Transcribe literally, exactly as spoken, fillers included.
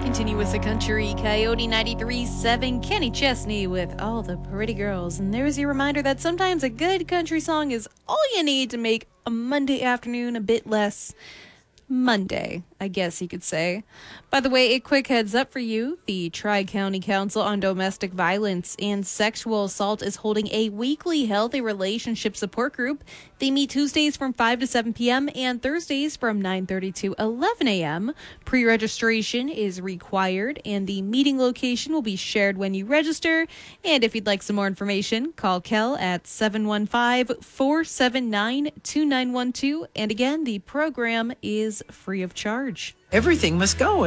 continue with the country. Coyote ninety-three point seven, Kenny Chesney with All the Pretty Girls. And there's your reminder that sometimes a good country song is all you need to make a Monday afternoon a bit less Monday, I guess you could say. By the way, a quick heads up for you. The Tri-County Council on Domestic Violence and Sexual Assault is holding a weekly healthy relationship support group. They meet Tuesdays from five to seven p.m. and Thursdays from nine thirty to eleven a.m. Pre-registration is required, and the meeting location will be shared when you register. And if you'd like some more information, call Kel at seven one five, four seven nine, two nine one two. And again, the program is free of charge. Everything must go